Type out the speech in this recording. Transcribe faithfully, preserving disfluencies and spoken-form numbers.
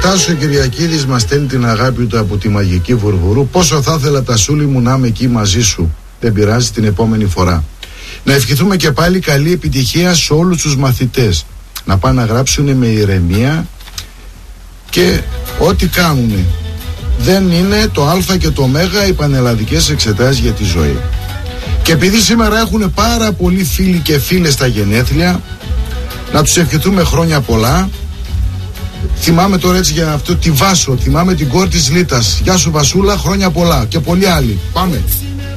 Τάσο Κυριακίδης μας στέλνει την αγάπη του από τη μαγική Βουρβουρού. Πόσο θα ήθελα Τασούλη μου να είμαι εκεί μαζί σου. Δεν πειράζει, την επόμενη φορά. Να ευχηθούμε και πάλι καλή επιτυχία σε όλους τους μαθητές. Να πάνε να γράψουν με ηρεμία και ό,τι κάνουν. Δεν είναι το α και το ω οι πανελλαδικές εξετάσεις για τη ζωή. Και επειδή σήμερα έχουν πάρα πολλοί φίλοι και φίλες στα γενέθλια, να τους ευχηθούμε χρόνια πολλά. Θυμάμαι τώρα έτσι για αυτό τη Βάσο, θυμάμαι την κόρη της Λίτας. Γεια σου Βασούλα, χρόνια πολλά και πολλοί άλλοι. Πάμε.